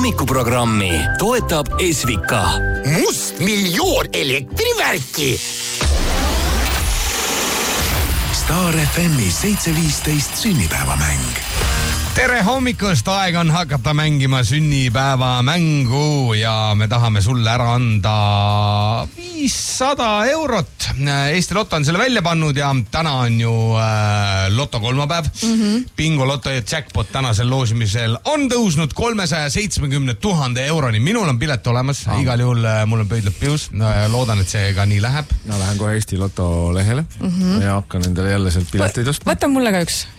hommikuprogrammi toetab Esvika. Must miljoon elektrivärki. Star FM'i 7.15 sünnipäevamäng. Tere hommikust, aeg on hakata mängima sünnipäevamängu ja me tahame sulle ära anda 500 eurot. Eesti Lotto on selle välja pannud ja täna on ju Lotto kolmapäev. Bingo Lotto ja jackpot tänasel loosimisel on tõusnud 370 000 euroni. Minul on pilet olemas, igal juhul mul on pöidlad pius. Loodan, et see ka nii läheb. No lähen kohe Eesti Lotto lehele ja hakkan endale jälle sealt pileteid ostma. Võta mulle ka üks.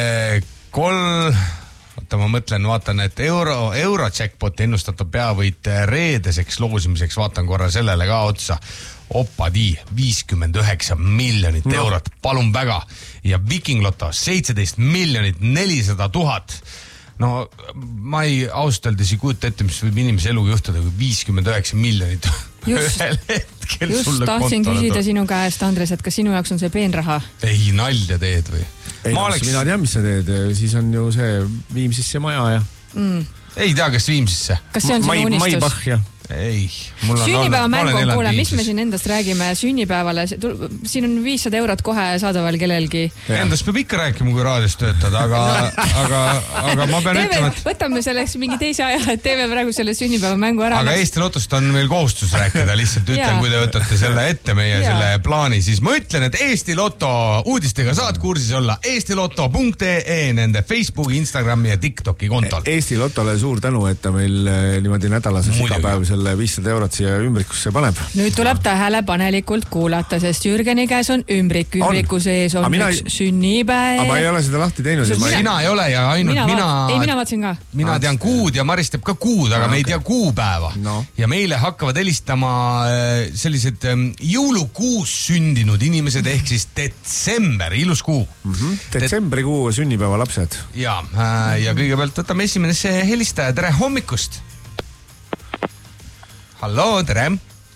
Oota, ma mõtlen, vaatan, et euro jackpot ennustatav peavõit reedeseks loosimiseks, vaatan korra sellele ka otsa. Opadi, 59 miljonit eurot, palun väga. Ja Viking Lotto, 17 400 000. No, ma ei austaldes ei kujuta ette, mis võib inimese eluga juhtuda, kui 59 miljonit ühel hetkel sulle tahtsin kontole küsida sinu käest, Andres, et kas sinu jaoks on see peenraha? Ei, nalja teed või? Ei, mina tean, mis sa teed, siis on ju see Viimsisse maja ja... Ei tea, kas Viimsisse? Kas see on sinu unistus? Maibach ja... Ei, mul on sünnipäevamäng on, kuule, mis me siin endast räägime sünnipäevale, siin on 500 eurot kohe saadaval kellelgi. Endast peab ikka rääkima, kui raadios töötada, aga ma pean ütlema, et... Võtame selleks mingi teise aja, et teeme praegu selle sünnipäevamängu ära. Aga Eesti Lotost on meil kohustus rääkida, lihtsalt ütlen, kui te võtate selle ette meie selle plaani, siis ma ütlen, et Eesti Loto uudistega saad kursis olla eestiloto.ee nende Facebooki, Instagrami ja TikToki kontol. Eesti Lotole suur tänu, et ta meil niimoodi nädalases iga päev selle 500 eurot siia ümbrikusse paneb. Nüüd tuleb tähelepanelikult kuulata, sest Jürgeni käes on ümbriku sees on üks sünnipäev. Aga ma ei ole seda lahti teinud. Sina ei ole ja ainult mina vaatasin ka. Mina tean kuud ja Maris teeb ka kuud, aga me ei tea kuupäeva. Ja meile hakkavad helistama sellised jõulukuus sündinud inimesed ehk siis detsember, ilus kuu. Detsembrikuu sünnipäeva lapsed. Ja kõigepealt võtame esimene helistaja. Tere hommikust! Hallo, tere!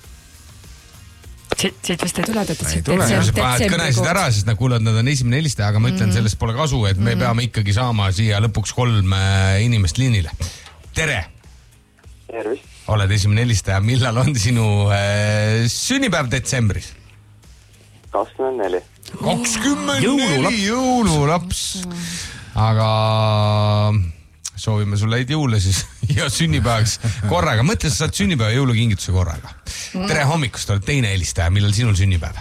Siit vist ei tule, Sa kõnesid ära, sest nad kuulevad, nad on esimene helistaja, aga ma ütlen, sellest pole kasu, et me peame ikkagi saama siia lõpuks 3 inimest liinile. Tere! Tervist! Oled esimene helistaja. Millal on sinu sünnipäev detsembris? 24. 24 jõululaps! Aga... soovime sulle häid jõule siis ja sünnipäevaks korraga. Mõtle, sa saad sünnipäeva jõulukingituse korraga. Tere hommikust, oled teine helistaja. Millal sinul sünnipäev?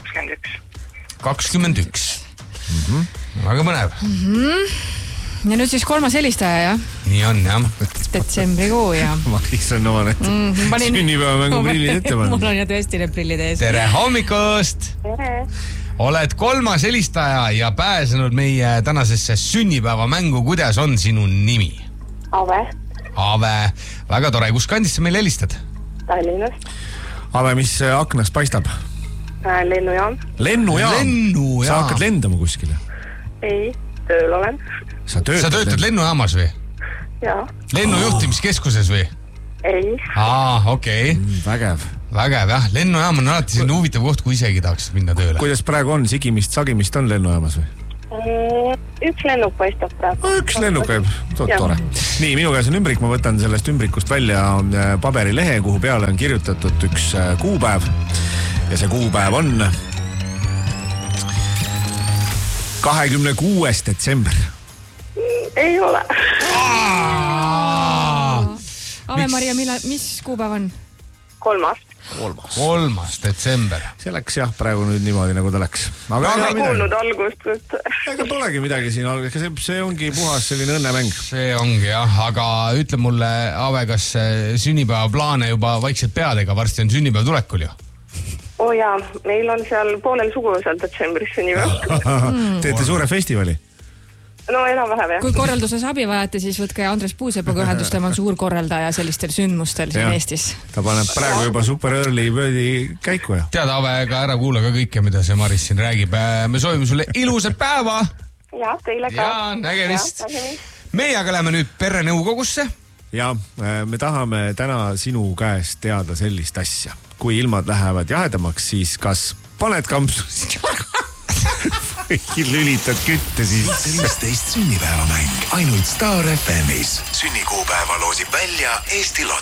21. Väga põnev. Ja nüüd siis 3. helistaja, jah? Nii on, jah. Detsembrikuu, jah. Maris on oma need sünnipäevamängu prillid ette pannud. Mul on ju tõesti need prillid ees. Tere hommikust! Tere! Oled 3. helistaja ja pääsenud meie tänasesse sünnipäevamängu. Kuidas on sinu nimi? Ave. Väga tore. Kus kandis sa meil helistad? Tallinnast. Ave, mis aknast paistab? Lennujaam. Lennujaam? Sa hakkad lendama kuskile? Ei, tööl olen. Sa töötad lennujaamas või? Jaa. Lennujuhtimiskeskuses või? Ei. Okei. Vägev, jah. Lennujaam on alati selline huvitav koht, kui isegi tahaks minna tööle. Kuidas praegu on? Sigimist on lennujaamas või? Üks lennuk paistab praegu. Üks lennuk käib, tore. Nii, minu käes on ümbrik, ma võtan sellest ümbrikust välja paberilehe, kuhu peale on kirjutatud üks kuupäev. Ja see kuupäev on 26. detsember. Ei ole. Ave-Maria, mis kuupäev on? 3. 3. detsember. See läks jah praegu nüüd niimoodi, nagu ta läks. Aga ei kuulnud algust. Ega polegi midagi siin algust. See ongi puhas selline õnnemäng. See ongi jah, aga ütle mulle, Ave, kas sünnipäevaplaane juba vaikselt pead, ega varsti on sünnipäev tulekul ju? Jaa, meil on seal poolel suguvõsal detsembris sünnipäev. Teete suure festivali? No enam-vähem, jah. Kui korralduses abi vajate, siis võtke Andres Puusepaga ühendust, tema on suur korraldaja sellistel sündmustel siin Eestis. Ta paneb praegu juba super early birdi käiku ja. Tead, Ave, ka ära kuula ka kõike, mida see Maris siin räägib. Me soovime sulle ilusat päeva. Ja, teile ka. Ja, nägemist. Meie aga läheme nüüd perenõukogusse. Ja, me tahame täna sinu käest teada sellist asja. Kui ilmad lähevad jahedamaks, siis kas paned kampsus lülitad kütte siis. 7.15 sünnipäevamäng ainult Star FM'is. Sünnikuupäeva loosib välja Eesti Lotto.